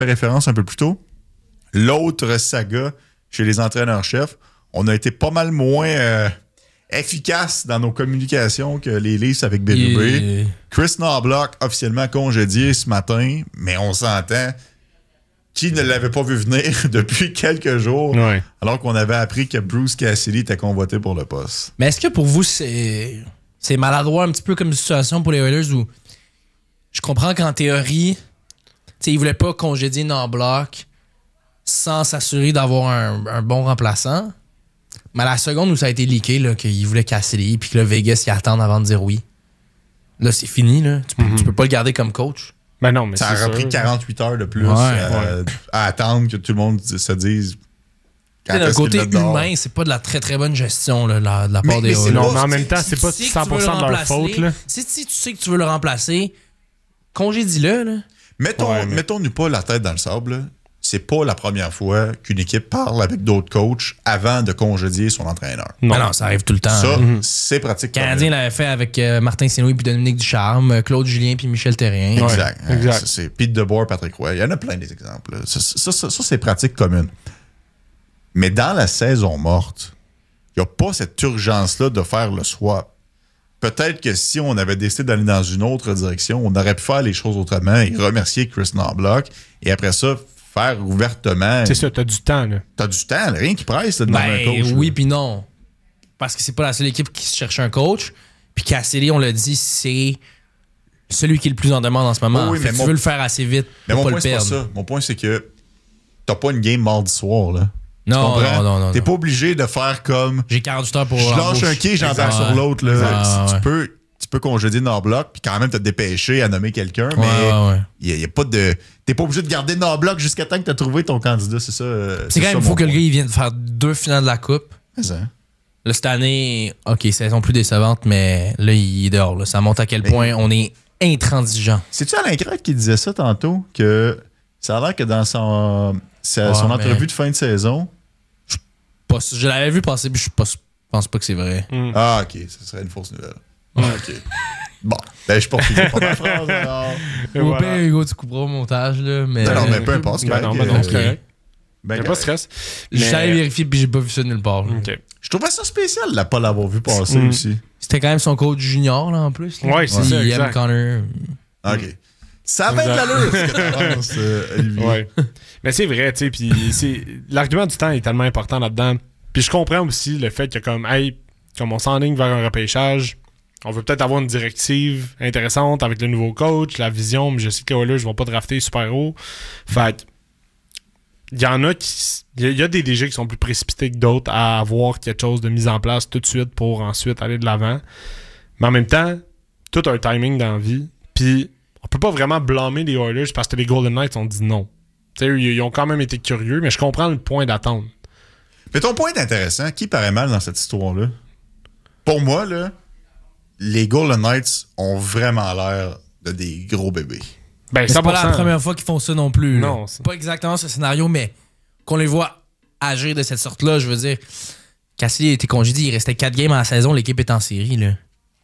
référence un peu plus tôt, l'autre saga chez les entraîneurs-chefs, on a été pas mal moins efficace dans nos communications que les Leafs avec BBB. Chris Knoblauch, officiellement congédié ce matin, mais on s'entend... Qui ne l'avait pas vu venir depuis quelques jours, alors qu'on avait appris que Bruce Cassidy était convoité pour le poste. Mais est-ce que pour vous, c'est maladroit un petit peu comme situation pour les Oilers où je comprends qu'en théorie, ils ne voulaient pas congédier Knoblauch sans s'assurer d'avoir un bon remplaçant. Mais à la seconde où ça a été leaké, là, qu'ils voulaient Cassidy puis que le Vegas y attend avant de dire oui, là, c'est fini. Là. Tu peux pas le garder comme coach. Ben non, mais ça aurait pris 48 heures de plus à attendre que tout le monde se dise. D'un côté humain, c'est pas de la très très bonne gestion là, de la part des Oilers. Non, mais en même temps, c'est pas 100% de leur faute. Là. Si tu sais que tu veux le remplacer, congédie-le. Là. Mettons-nous pas la tête dans le sable. Là. C'est pas la première fois qu'une équipe parle avec d'autres coachs avant de congédier son entraîneur. Non, ça arrive tout le temps. Ça, c'est pratique. Le Canadien l'avait fait avec Martin Saint-Louis puis Dominique Ducharme, Claude Julien puis Michel Therrien. Exact. C'est Pete DeBoer, Patrick Roy. Il y en a plein des exemples. Ça, c'est pratique commune. Mais dans la saison morte, il n'y a pas cette urgence-là de faire le swap. Peut-être que si on avait décidé d'aller dans une autre direction, on aurait pu faire les choses autrement et remercier Chris Knoblauch. Et après ça, faire ouvertement. C'est ça, t'as du temps, là. T'as du temps, là, rien qui presse là, de demander un coach. Oui, puis non. Parce que c'est pas la seule équipe qui se cherche un coach. Puis Cassidy, on l'a dit, c'est celui qui est le plus en demande en ce moment. Oui, mais tu veux le faire assez vite mais pour mon pas point, le perdre. c'est pas ça. Mon point, c'est que t'as pas une game mardi soir, là. Non. T'es pas obligé de faire comme... J'ai 48 heures pour... Je lâche un quai, j'embarque sur l'autre, là. Tu peux congédier Knoblauch, puis quand même te dépêcher à nommer quelqu'un, mais il y a pas de... T'es pas obligé de garder Knoblauch jusqu'à temps que t'as trouvé ton candidat, c'est ça. C'est quand même, il faut que le gars il vienne faire 2 finales de la Coupe. C'est ça. Là, cette année, OK, saison plus décevante, mais là, il est dehors. Là. Ça montre à quel point on est intransigeant. C'est-tu Alain Crête qui disait ça tantôt, que ça a l'air que dans son entrevue de fin de saison... Je l'avais vu passer, puis je pense pas que c'est vrai. Ah, OK, ça serait une fausse nouvelle. OK. Bon, ben je poursuis pas ma phrase, alors. Au pire, Hugo, tu couperas au montage, là. Mais... Non, mais peu importe. C'est correct. Ben, pas de stress. J'allais vérifier, puis j'ai pas vu ça nulle part. OK. Je trouvais ça spécial de ne pas l'avoir vu passer aussi. C'était quand même son coach junior, là, en plus. Oui, c'est ça, exact. Connor. OK. Ça avait de l'allure, ce que t'avances, Olivier. Ouais. Mais c'est vrai, tu sais, puis l'argument du temps est tellement important là-dedans. Puis je comprends aussi le fait que comme on s'enligne vers un repêchage, on veut peut-être avoir une directive intéressante avec le nouveau coach, la vision, mais je sais que les Oilers ne vont pas drafter super haut. Fait il y en a qui... Il y a des DG qui sont plus précipités que d'autres à avoir quelque chose de mis en place tout de suite pour ensuite aller de l'avant. Mais en même temps, tout a un timing dans la vie. Puis on peut pas vraiment blâmer les Oilers parce que les Golden Knights ont dit non. T'sais, ils ont quand même été curieux, mais je comprends le point d'attente. Mais ton point est intéressant. Qui paraît mal dans cette histoire-là? Pour moi, là, les Golden Knights ont vraiment l'air de des gros bébés. Ben, c'est pas la première fois qu'ils font ça non plus. Non, c'est pas exactement ce scénario, mais qu'on les voit agir de cette sorte-là, je veux dire. Cassidy a été congédié, il restait 4 games à la saison, l'équipe est en série, là.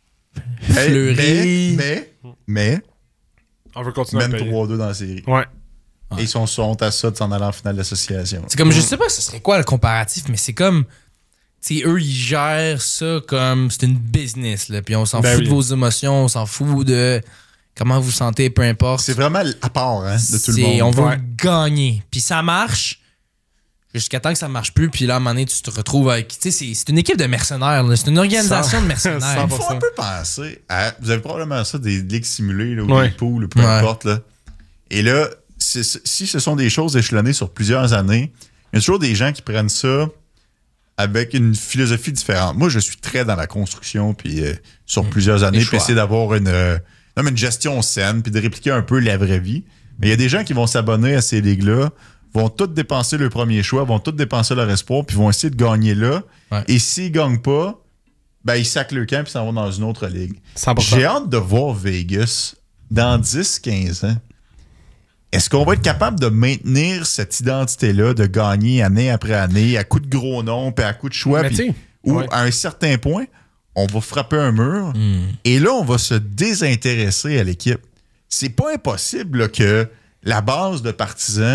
Fleury. Mais on veut continuer même 3-2 dans la série. Ouais. Et ils sont à ça de s'en aller en finale d'association. C'est comme, je sais pas ce serait quoi le comparatif, mais c'est comme, tu sais, eux, ils gèrent ça comme c'est une business, là. Puis on s'en fout de vos émotions, on s'en fout de comment vous vous sentez, peu importe. C'est vraiment à part, hein, de tout le monde. On veut gagner. Puis ça marche jusqu'à temps que ça marche plus. Puis là, à un moment donné, tu te retrouves avec... Tu sais, c'est une équipe de mercenaires. Là. C'est une organisation de mercenaires. Il faut un peu penser à... Vous avez probablement ça, des ligues simulées, là, ou des poules, peu importe. Là. Et là, si ce sont des choses échelonnées sur plusieurs années, il y a toujours des gens qui prennent ça avec une philosophie différente. Moi, je suis très dans la construction, puis sur plusieurs années, puis essayer d'avoir une gestion saine, puis de répliquer un peu la vraie vie. Mais il y a des gens qui vont s'abonner à ces ligues-là, vont tous dépenser leur premier choix, vont tous dépenser leur espoir, puis vont essayer de gagner là. Ouais. Et s'ils ne gagnent pas, ben ils sacent le camp, puis s'en vont dans une autre ligue. 100%. J'ai hâte de voir Vegas dans 10-15 ans. Est-ce qu'on va être capable de maintenir cette identité-là, de gagner année après année, à coup de gros noms, puis à coup de choix, ou à un certain point, on va frapper un mur, et là, on va se désintéresser à l'équipe. C'est pas impossible là, que la base de partisans